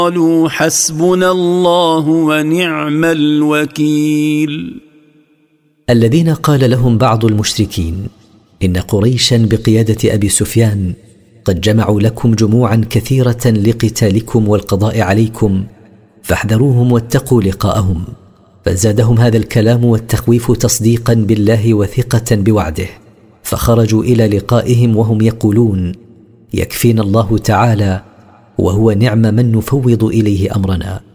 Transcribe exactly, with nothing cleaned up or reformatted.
قالوا حسبنا الله ونعم الوكيل. الذين قال لهم بعض المشركين إن قريشا بقيادة أبي سفيان قد جمعوا لكم جموعا كثيرة لقتالكم والقضاء عليكم فاحذروهم واتقوا لقاءهم، فزادهم هذا الكلام والتخويف تصديقا بالله وثقة بوعده، فخرجوا إلى لقائهم وهم يقولون يكفينا الله تعالى وهو نعم من نفوض إليه أمرنا.